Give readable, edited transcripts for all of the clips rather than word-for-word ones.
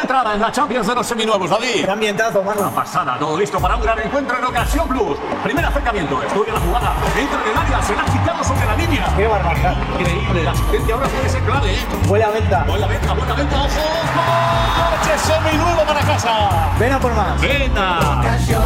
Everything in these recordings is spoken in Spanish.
entrada en la Champions de los seminuevos, David. Qué ambientazo, mano. Una pasada, todo listo para un gran encuentro en Ocasión Plus. Primer acercamiento, estudia la jugada. Entra en el área, será quitado sobre la línea. Qué barbaridad. Increíble, la asistencia ahora puede ser clave, ¿eh? Buena venta. Buena venta, ojo. ¡Coche seminuevo para casa! Ven a por más. ¡Venga!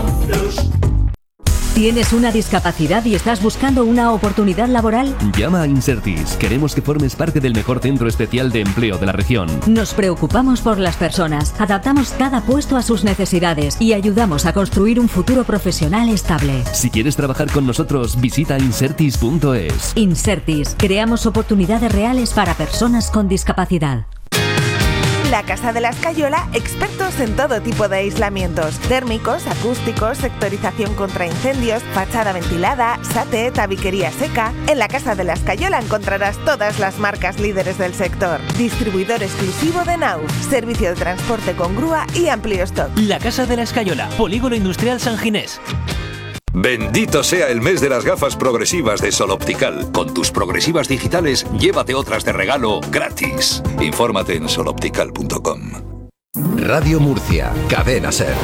¿Tienes una discapacidad y estás buscando una oportunidad laboral? Llama a Insertis. Queremos que formes parte del mejor centro especial de empleo de la región. Nos preocupamos por las personas, adaptamos cada puesto a sus necesidades y ayudamos a construir un futuro profesional estable. Si quieres trabajar con nosotros, visita insertis.es. Insertis, creamos oportunidades reales para personas con discapacidad. La Casa de la Escayola, expertos en todo tipo de aislamientos: térmicos, acústicos, sectorización contra incendios, fachada ventilada, SATE, tabiquería seca. En la Casa de la Escayola encontrarás todas las marcas líderes del sector. Distribuidor exclusivo de Nauf, servicio de transporte con grúa y amplio stock. La Casa de la Escayola, Polígono Industrial San Ginés. Bendito sea el mes de las gafas progresivas de Sol Optical. Con tus progresivas digitales, llévate otras de regalo gratis. Infórmate en soloptical.com. Radio Murcia, Cadena Ser.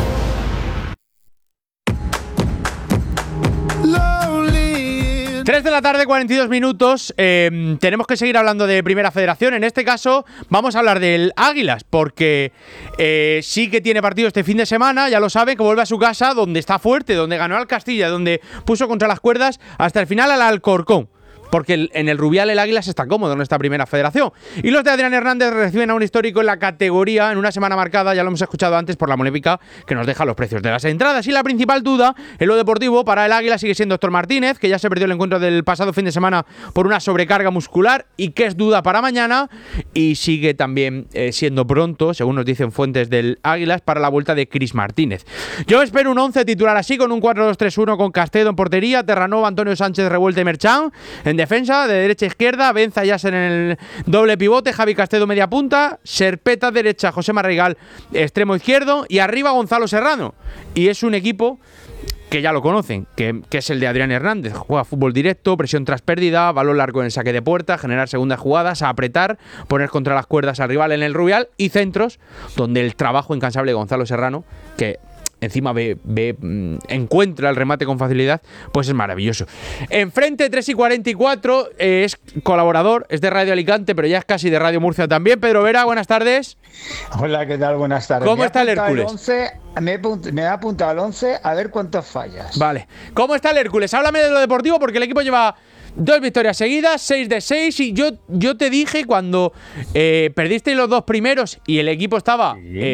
3 de la tarde, 42 minutos. Tenemos que seguir hablando de Primera Federación. En este caso vamos a hablar del Águilas, porque sí que tiene partido este fin de semana. Ya lo sabe, que vuelve a su casa, donde está fuerte, donde ganó al Castilla, donde puso contra las cuerdas hasta el final al Alcorcón. Porque en el Rubial el Águilas está cómodo en esta Primera Federación. Y los de Adrián Hernández reciben a un histórico en la categoría en una semana marcada, ya lo hemos escuchado antes, por la polémica que nos deja los precios de las entradas. Y la principal duda en lo deportivo para el Águila sigue siendo Héctor Martínez, que ya se perdió el encuentro del pasado fin de semana por una sobrecarga muscular y que es duda para mañana. Y sigue también siendo pronto, según nos dicen fuentes del Águilas, para la vuelta de Cris Martínez. Yo espero un 11 titular así, con un 4-2-3-1 con Castedo en portería, Terranova, Antonio Sánchez, Revuelta y Merchán en defensa, de derecha a izquierda, Benza Yas en el doble pivote, Javi Castedo media punta, Serpeta derecha, José Marrigal extremo izquierdo y arriba Gonzalo Serrano. Y es un equipo que ya lo conocen, que es el de Adrián Hernández. Juega fútbol directo, presión tras pérdida, balón largo en el saque de puerta, generar segundas jugadas, apretar, poner contra las cuerdas al rival en el Rubial y centros, donde el trabajo incansable de Gonzalo Serrano, que encima encuentra el remate con facilidad, pues es maravilloso. Enfrente, 3:44, es colaborador, es de Radio Alicante, pero ya es casi de Radio Murcia también. Pedro Vera, buenas tardes. Hola, ¿qué tal? Buenas tardes. ¿Cómo está el Hércules? Me ha apuntado al 11, a ver cuántas fallas. Vale. ¿Cómo está el Hércules? Háblame de lo deportivo, porque el equipo lleva 2 victorias seguidas, 6 de 6, y yo te dije cuando perdiste los 2 primeros y el equipo estaba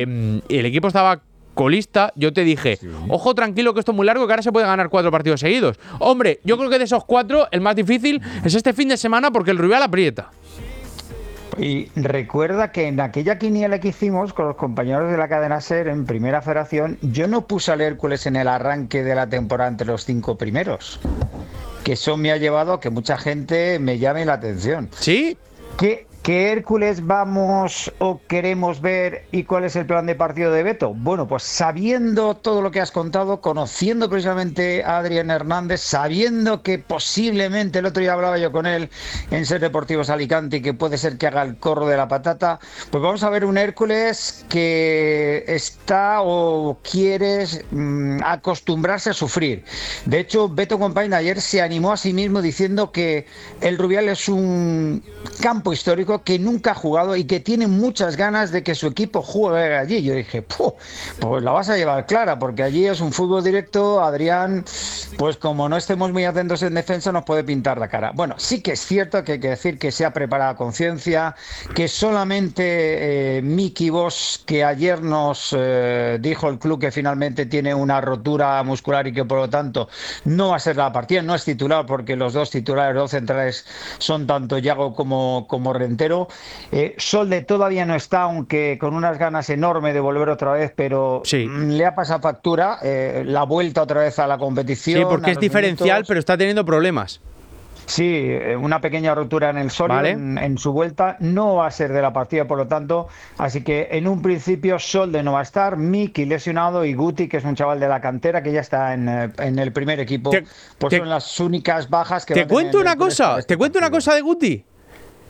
colista, yo te dije, ojo tranquilo que esto es muy largo, que ahora se puede ganar 4 partidos seguidos. Hombre, yo creo que de esos 4 el más difícil es este fin de semana, porque el Rubial aprieta. Y recuerda que en aquella quiniela que hicimos con los compañeros de la cadena SER en Primera Federación, yo no puse al Hércules en el arranque de la temporada entre los 5 primeros, que eso me ha llevado a que mucha gente me llame la atención. ¿Sí? ¿Qué Hércules vamos o queremos ver y cuál es el plan de partido de Beto? Bueno, pues sabiendo todo lo que has contado, conociendo precisamente a Adrián Hernández, sabiendo que posiblemente, el otro día hablaba yo con él en Ser Deportivos Alicante, y que puede ser que haga el corro de la patata, pues vamos a ver un Hércules que está o quiere acostumbrarse a sufrir. De hecho, Beto Compañía ayer se animó a sí mismo diciendo que el Rubial es un campo histórico que nunca ha jugado y que tiene muchas ganas de que su equipo juegue allí. Yo dije, pues la vas a llevar clara, porque allí es un fútbol directo. Adrián, pues como no estemos muy atentos en defensa, nos puede pintar la cara. Bueno, sí que es cierto que hay que decir que se ha preparado a conciencia, que solamente Miki Bosch, que ayer nos dijo el club que finalmente tiene una rotura muscular y que por lo tanto no va a ser la partida, no es titular, porque los 2 titulares, 2 centrales son tanto Yago como Rentero. Solde todavía no está, aunque con unas ganas enormes de volver otra vez, pero sí, le ha pasado factura la vuelta otra vez a la competición. Sí, porque es diferencial, pero está teniendo problemas. Sí, una pequeña rotura en el sólido, ¿vale? en su vuelta, no va a ser de la partida, por lo tanto, así que en un principio Solde no va a estar, Miki lesionado y Guti, que es un chaval de la cantera que ya está en el primer equipo, pues son las únicas bajas que te cuento una cosa de Guti.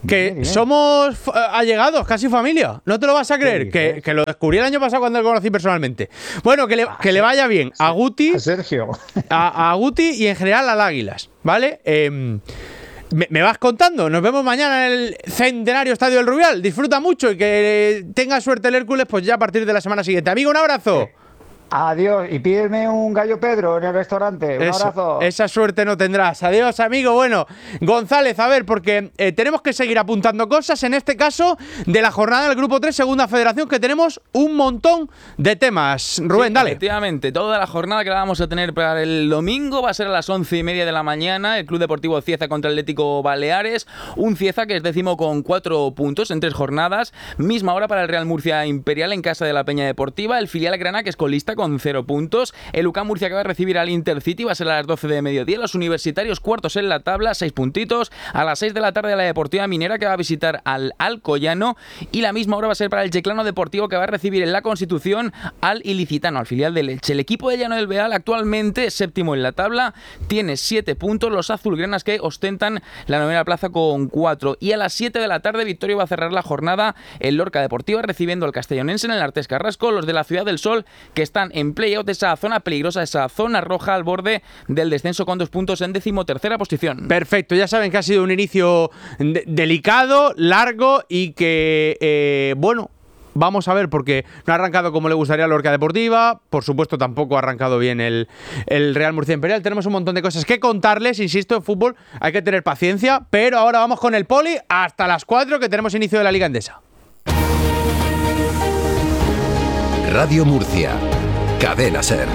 Que somos allegados, casi familia. No te lo vas a creer, que lo descubrí el año pasado cuando lo conocí personalmente. Bueno, que le vaya bien a Guti, a Sergio, a Guti y en general al Águilas, ¿vale? Me vas contando. Nos vemos mañana en el centenario Estadio del Rubial. Disfruta mucho y que tenga suerte el Hércules pues ya a partir de la semana siguiente. Amigo, un abrazo. Adiós, y pídeme un gallo Pedro en el restaurante. Un abrazo. Esa suerte no tendrás. Adiós, amigo. Bueno, González, a ver, porque tenemos que seguir apuntando cosas, en este caso, de la jornada del Grupo 3, Segunda Federación, que tenemos un montón de temas. Rubén, dale. Efectivamente, toda la jornada que la vamos a tener para el domingo va a ser a las 11:30 de la mañana. El Club Deportivo Cieza contra el Atlético Baleares. Un Cieza que es 10º con 4 puntos en 3 jornadas. Misma hora para el Real Murcia Imperial en casa de la Peña Deportiva. El filial Grana, que es colista con 0 puntos. El UCAM Murcia, que va a recibir al Intercity, va a ser a las 12 de mediodía. Los universitarios cuartos en la tabla, 6 puntitos. A las 6 de la tarde la Deportiva Minera, que va a visitar al Alcoyano. Y la misma hora va a ser para el Checlano Deportivo, que va a recibir en la Constitución al Ilicitano, al filial del Elche. El equipo de Llano del Beal, actualmente séptimo en la tabla, tiene 7 puntos. Los azulgranas, que ostentan la 9ª plaza con 4. Y a las 7 de la tarde, Victoria va a cerrar la jornada el Lorca Deportiva, recibiendo al Castellonense en el Artés Carrasco. Los de la Ciudad del Sol, que están en playout de esa zona peligrosa, esa zona roja al borde del descenso, con 2 puntos en 13ª posición. Perfecto, ya saben que ha sido un inicio delicado, largo y que, bueno, vamos a ver, porque no ha arrancado como le gustaría a Lorca Deportiva, por supuesto tampoco ha arrancado bien el Real Murcia Imperial. Tenemos un montón de cosas que contarles, insisto, en fútbol hay que tener paciencia, pero ahora vamos con el Poli hasta las 4, que tenemos inicio de la Liga Endesa. Radio Murcia, Cadena SER.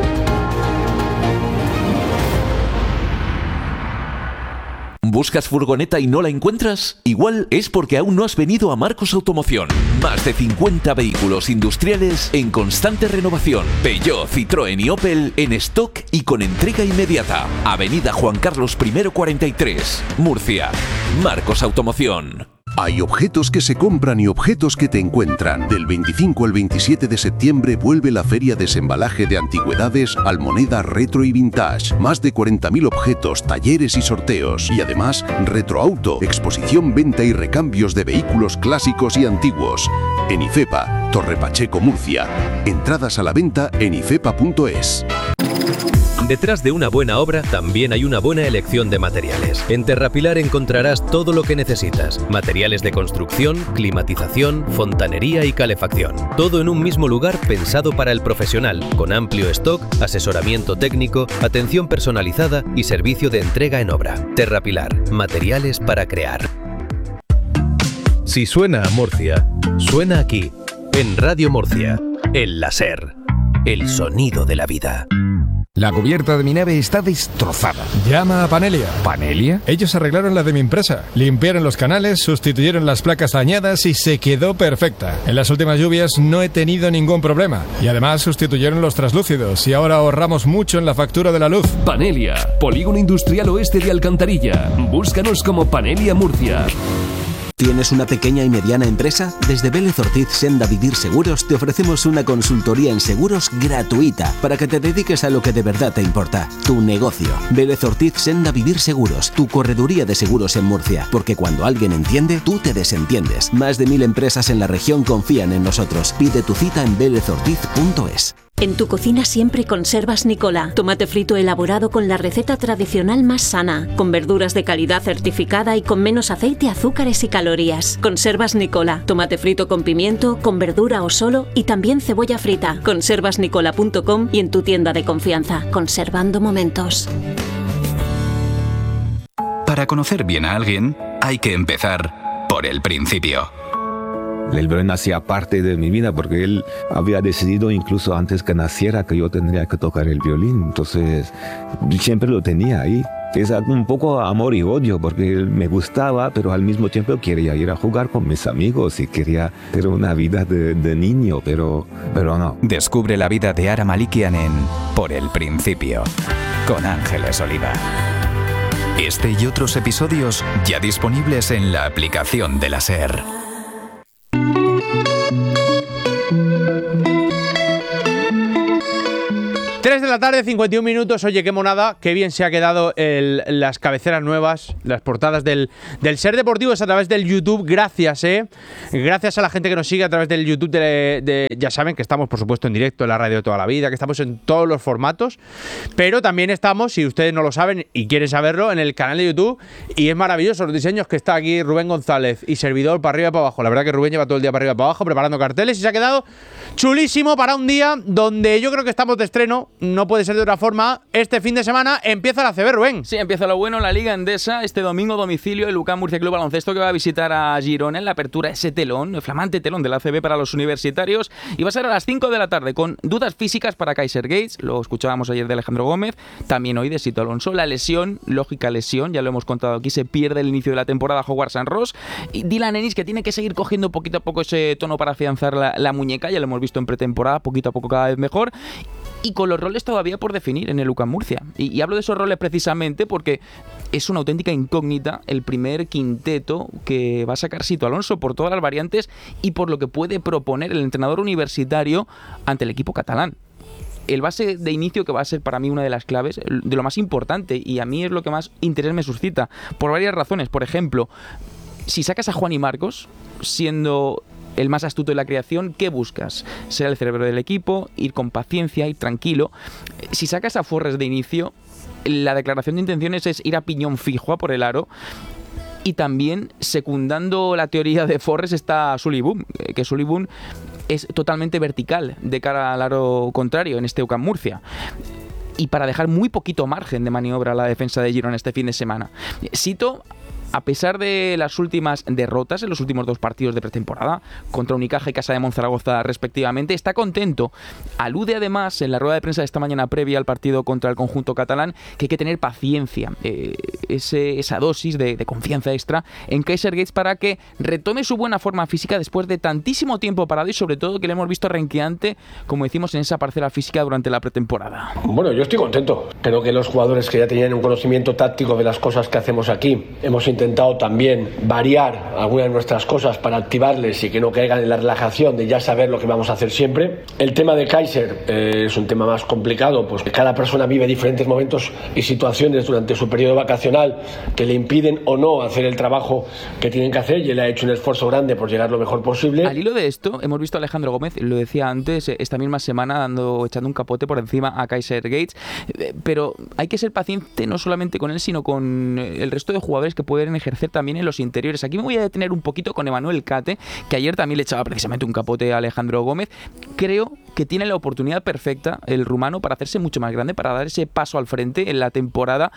¿Buscas furgoneta y no la encuentras? Igual es porque aún no has venido a Marcos Automoción. Más de 50 vehículos industriales en constante renovación. Peugeot, Citroën y Opel en stock y con entrega inmediata. Avenida Juan Carlos I 43, Murcia. Marcos Automoción. Hay objetos que se compran y objetos que te encuentran. Del 25 al 27 de septiembre vuelve la Feria Desembalaje de Antigüedades, Almoneda, Retro y Vintage. Más de 40.000 objetos, talleres y sorteos. Y además, Retroauto, exposición, venta y recambios de vehículos clásicos y antiguos. En IFEPA, Torre Pacheco, Murcia. Entradas a la venta en ifepa.es. Detrás de una buena obra también hay una buena elección de materiales. En Terrapilar encontrarás todo lo que necesitas. Materiales de construcción, climatización, fontanería y calefacción. Todo en un mismo lugar pensado para el profesional, con amplio stock, asesoramiento técnico, atención personalizada y servicio de entrega en obra. Terrapilar, materiales para crear. Si suena a Murcia, suena aquí, en Radio Murcia, el láser, el sonido de la vida. La cubierta de mi nave está destrozada. Llama a Panelia. ¿Panelia? Ellos arreglaron la de mi empresa. Limpiaron los canales, sustituyeron las placas dañadas y se quedó perfecta. En las últimas lluvias no he tenido ningún problema. Y además sustituyeron los traslúcidos y ahora ahorramos mucho en la factura de la luz. Panelia, Polígono Industrial Oeste de Alcantarilla. Búscanos como Panelia Murcia. ¿Tienes una pequeña y mediana empresa? Desde Vélez Ortiz Senda Vivir Seguros te ofrecemos una consultoría en seguros gratuita para que te dediques a lo que de verdad te importa, tu negocio. Vélez Ortiz Senda Vivir Seguros, tu correduría de seguros en Murcia, porque cuando alguien entiende, tú te desentiendes. Más de 1000 empresas en la región confían en nosotros. Pide tu cita en velezortiz.es. En tu cocina siempre conservas Nicola, tomate frito elaborado con la receta tradicional más sana, con verduras de calidad certificada y con menos aceite, azúcares y calorías. Conservas Nicola, tomate frito con pimiento, con verdura o solo y también cebolla frita. Conservasnicola.com y en tu tienda de confianza, conservando momentos. Para conocer bien a alguien, hay que empezar por el principio. El violín hacía parte de mi vida porque él había decidido incluso antes que naciera que yo tendría que tocar el violín. Entonces siempre lo tenía ahí. Es un poco amor y odio porque él me gustaba, pero al mismo tiempo quería ir a jugar con mis amigos y quería tener una vida de niño, pero no. Descubre la vida de Ara Malikian en Por el Principio, con Ángeles Oliva. Este y otros episodios ya disponibles en la aplicación de la SER. 3 de la tarde, 51 minutos. Oye, qué monada, qué bien se ha quedado las cabeceras nuevas, las portadas del Ser Deportivo. Es a través del YouTube. Gracias, gracias a la gente que nos sigue a través del YouTube. Ya saben que estamos, por supuesto, en directo en la radio de toda la vida, que estamos en todos los formatos, pero también estamos, si ustedes no lo saben y quieren saberlo, en el canal de YouTube. Y es maravilloso los diseños que está aquí Rubén González y servidor para arriba y para abajo. La verdad que Rubén lleva todo el día para arriba y para abajo preparando carteles y se ha quedado chulísimo para un día donde yo creo que estamos de estreno. No puede ser de otra forma. Este fin de semana empieza la ACB, Rubén. Sí, empieza lo bueno, la Liga Endesa. Este domingo, domicilio, el UCAM Murcia Club Baloncesto, que va a visitar a Girona en la apertura, ese telón, el flamante telón de la ACB para los universitarios. Y va a ser a las 5 de la tarde, con dudas físicas para Kaiser Gates. Lo escuchábamos ayer de Alejandro Gómez. También hoy de Sito Alonso. La lesión, lógica lesión, ya lo hemos contado aquí, se pierde el inicio de la temporada Howard San Ross. Y Dylan Ennis, que tiene que seguir cogiendo poquito a poco ese tono para afianzar la muñeca. Ya lo hemos visto en pretemporada, poquito a poco cada vez mejor. Y con los roles todavía por definir en el UCAM Murcia. Y hablo de esos roles precisamente porque es una auténtica incógnita el primer quinteto que va a sacar Sito Alonso por todas las variantes y por lo que puede proponer el entrenador universitario ante el equipo catalán. El base de inicio, que va a ser para mí una de las claves, de lo más importante, y a mí es lo que más interés me suscita, por varias razones. Por ejemplo, si sacas a Juan y Marcos, siendo el más astuto de la creación, ¿qué buscas? Ser el cerebro del equipo, ir con paciencia, ir tranquilo. Si sacas a Forres de inicio, la declaración de intenciones es ir a piñón fijo a por el aro. Y también, secundando la teoría de Forres, está Sully Boom, que Sully Boom es totalmente vertical de cara al aro contrario en este UCAM Murcia. Y para dejar muy poquito margen de maniobra a la defensa de Girona este fin de semana. Sito, a pesar de las últimas derrotas en los últimos 2 partidos de pretemporada, contra Unicaja y Casa de Monzaragoza respectivamente, está contento. Alude además en la rueda de prensa de esta mañana previa al partido contra el conjunto catalán que hay que tener paciencia, esa dosis de confianza extra en Kaiser Gates para que retome su buena forma física después de tantísimo tiempo parado y sobre todo que le hemos visto renqueante, como decimos, en esa parcela física durante la pretemporada. Bueno, yo estoy contento. Creo que los jugadores que ya tenían un conocimiento táctico de las cosas que hacemos aquí, hemos intentado también variar algunas de nuestras cosas para activarles y que no caigan en la relajación de ya saber lo que vamos a hacer siempre. El tema de Kaiser es un tema más complicado, pues cada persona vive diferentes momentos y situaciones durante su periodo vacacional que le impiden o no hacer el trabajo que tienen que hacer, y él ha hecho un esfuerzo grande por llegar lo mejor posible. Al hilo de esto, hemos visto a Alejandro Gómez, lo decía antes, esta misma semana echando un capote por encima a Kaiser Gates, pero hay que ser paciente no solamente con él, sino con el resto de jugadores que pueden ejercer también en los interiores. Aquí me voy a detener un poquito con Emanuel Cate, que ayer también le echaba precisamente un capote a Alejandro Gómez. Creo que tiene la oportunidad perfecta el rumano para hacerse mucho más grande, para dar ese paso al frente en la temporada,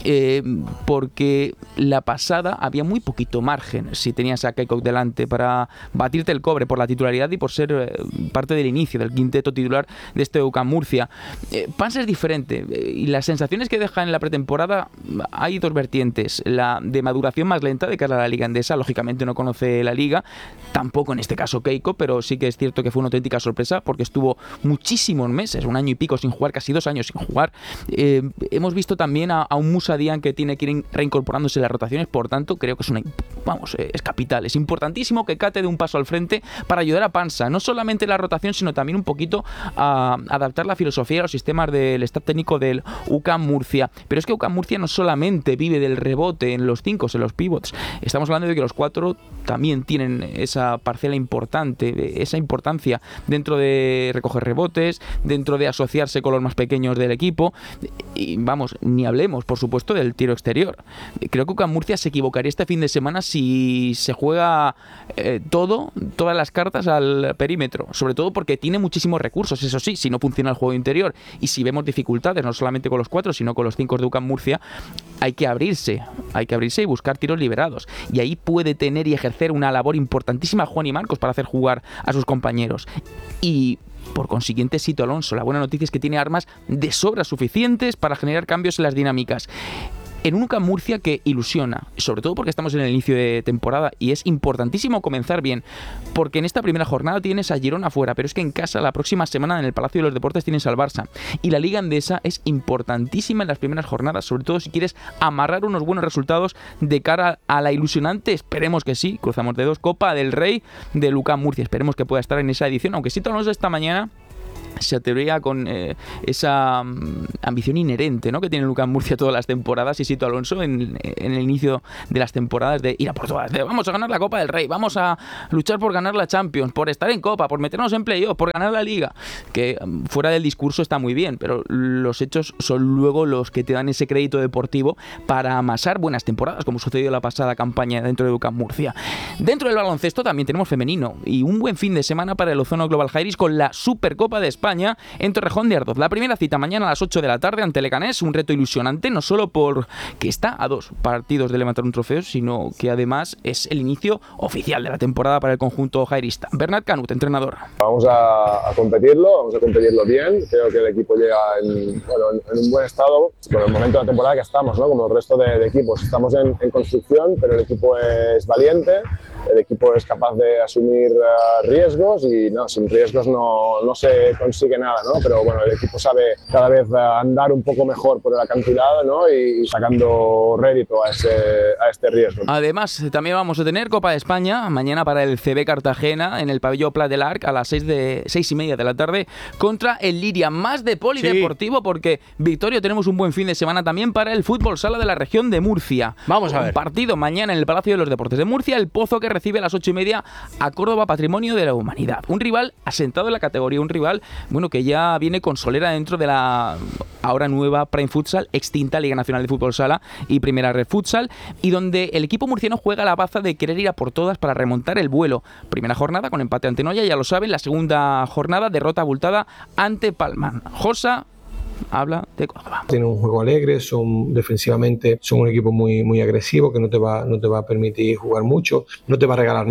porque la pasada había muy poquito margen si tenías a Keiko delante para batirte el cobre por la titularidad y por ser parte del inicio del quinteto titular de este UCAM Murcia. Pansa es diferente y las sensaciones que deja en la pretemporada hay 2 vertientes: la de maduración más lenta de cara a la Liga Endesa, lógicamente no conoce la Liga, tampoco en este caso Keiko, pero sí que es cierto que fue una auténtica sorpresa porque estuvo muchísimos meses, 1 año y pico sin jugar, casi 2 años sin jugar. Hemos visto también a un Musa Dian que tiene que ir reincorporándose en las rotaciones, por tanto creo que es capital, es importantísimo que Cate dé un paso al frente para ayudar a Pansa, no solamente en la rotación, sino también un poquito a adaptar la filosofía a los sistemas del staff técnico del UCAM Murcia. Pero es que UCAM Murcia no solamente vive del rebote en los 5, en los pivots, estamos hablando de que los 4 también tienen esa parcela importante, esa importancia dentro de recoger rebotes, dentro de asociarse con los más pequeños del equipo, y vamos, ni hablemos por supuesto del tiro exterior. Creo que UCAM Murcia se equivocaría este fin de semana si se juega todas las cartas al perímetro, sobre todo porque tiene muchísimos recursos. Eso sí, si no funciona el juego interior y si vemos dificultades no solamente con los 4 sino con los 5 de UCAM Murcia, hay que abrirse y buscar tiros liberados, y ahí puede tener y ejercer una labor importantísima Juan y Marcos para hacer jugar a sus compañeros. Y por consiguiente, Sito Alonso, la buena noticia es que tiene armas de sobra suficientes para generar cambios en las dinámicas. En un UCAM Murcia que ilusiona, sobre todo porque estamos en el inicio de temporada y es importantísimo comenzar bien, porque en esta primera jornada tienes a Girona fuera, pero es que en casa la próxima semana en el Palacio de los Deportes tienes al Barça, y la Liga Endesa es importantísima en las primeras jornadas, sobre todo si quieres amarrar unos buenos resultados de cara a la ilusionante, esperemos que sí, cruzamos dedos, Copa del Rey de UCAM Murcia. Esperemos que pueda estar en esa edición, aunque Sito Alonso esta mañana se atrevía con esa ambición inherente, ¿no?, que tiene Lucas Murcia todas las temporadas, y Sito Alonso en el inicio de las temporadas, de ir a por todas, de vamos a ganar la Copa del Rey, vamos a luchar por ganar la Champions, por estar en Copa, por meternos en playoff, por ganar la Liga, que fuera del discurso está muy bien, pero los hechos son luego los que te dan ese crédito deportivo para amasar buenas temporadas, como sucedió en la pasada campaña dentro de Lucas Murcia. Dentro del baloncesto también tenemos femenino, y un buen fin de semana para el Ozono Global Jairis con la Supercopa de España en Torrejón de Ardoz. La primera cita mañana a las 8 de la tarde ante Leganés, un reto ilusionante, no solo porque está a 2 partidos de levantar un trofeo, sino que además es el inicio oficial de la temporada para el conjunto jairista. Bernat Canut, entrenador. Vamos a competirlo bien. Creo que el equipo llega en un buen estado por el momento de la temporada que estamos, ¿no? Como el resto de equipos. Estamos en construcción, pero el equipo es valiente, el equipo es capaz de asumir riesgos, y sin riesgos no se consigue nada, ¿no? Pero bueno, el equipo sabe cada vez andar un poco mejor por el acantilado, ¿no? Y sacando rédito a este riesgo. Además, también vamos a tener Copa de España mañana para el CB Cartagena en el pabellón Pla del Arc a las 6:30 de la tarde contra el Liria. Más de polideportivo, porque, Victorio, tenemos un buen fin de semana también para el fútbol sala de la región de Murcia. Vamos a ver. Partido mañana en el Palacio de los Deportes de Murcia, el Pozo, que recibe a las 8:30 a Córdoba Patrimonio de la Humanidad. Un rival asentado en la categoría, un rival que ya viene con solera dentro de la ahora nueva Prime Futsal, extinta Liga Nacional de Fútbol Sala y Primera Red Futsal, y donde el equipo murciano juega la baza de querer ir a por todas para remontar el vuelo. Primera jornada con empate ante Noya, ya lo saben. La segunda jornada, derrota abultada ante Palma. Josa habla de Córdoba. Tienen un juego alegre, defensivamente son un equipo muy agresivo, que no te va a permitir jugar mucho, no te va a regalar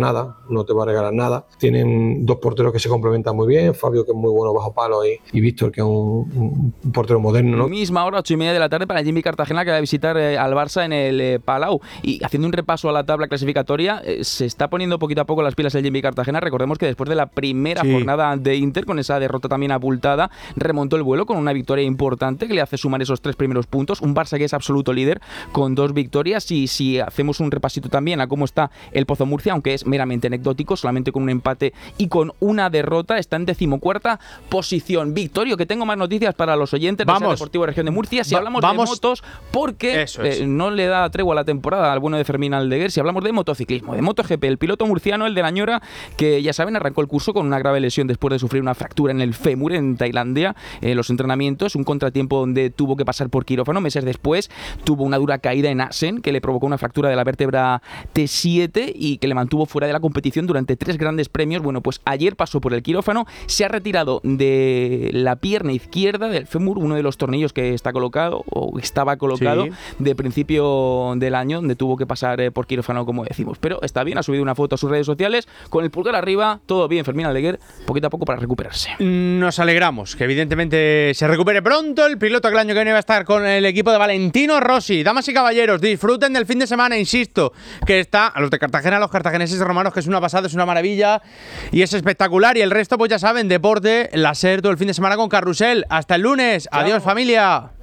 nada. Tienen dos porteros que se complementan muy bien, Fabio, que es muy bueno bajo palo, y Víctor, que es un portero moderno, ¿no? Misma hora, 8:30 de la tarde, para el Jimmy Cartagena, que va a visitar al Barça en el Palau. Y haciendo un repaso a la tabla clasificatoria, se está poniendo poquito a poco las pilas el Jimmy Cartagena. Recordemos que después de la primera jornada de Inter, con esa derrota también abultada, remontó el vuelo con una victoria importante que le hace sumar esos 3 primeros puntos. Un Barça que es absoluto líder con 2 victorias, y si hacemos un repasito también a cómo está el Pozo Murcia, aunque es meramente anecdótico, solamente con un empate y con una derrota, está en 14ª posición. Victorio, que tengo más noticias para los oyentes del Deportivo Región de Murcia. Si hablamos de motos, porque no le da tregua a la temporada al bueno de Fermín Aldeguer. Si hablamos de motociclismo, de MotoGP, el piloto murciano, el de la Ñora, que ya saben, arrancó el curso con una grave lesión después de sufrir una fractura en el fémur en Tailandia, en los entrenamientos, un contratiempo donde tuvo que pasar por quirófano. Meses después tuvo una dura caída en Assen, que le provocó una fractura de la vértebra T7 y que le mantuvo fuera de la competición durante 3 grandes premios. Bueno, pues ayer pasó por el quirófano, se ha retirado de la pierna izquierda del fémur, uno de los tornillos que está colocado o estaba colocado de principio del año, donde tuvo que pasar por quirófano, como decimos. Pero está bien, ha subido una foto a sus redes sociales con el pulgar arriba, todo bien, Fermín Aldeguer, poquito a poco para recuperarse. Nos alegramos que evidentemente se recupere pronto el piloto, que el año que viene va a estar con el equipo de Valentino Rossi. Damas y caballeros, disfruten del fin de semana, insisto, que está a los de Cartagena, a los cartageneses y romanos, que es una pasada, es una maravilla y es espectacular. Y el resto, pues ya saben, deporte, la SER todo el fin de semana con Carrusel. Hasta el lunes. Chao. Adiós, familia.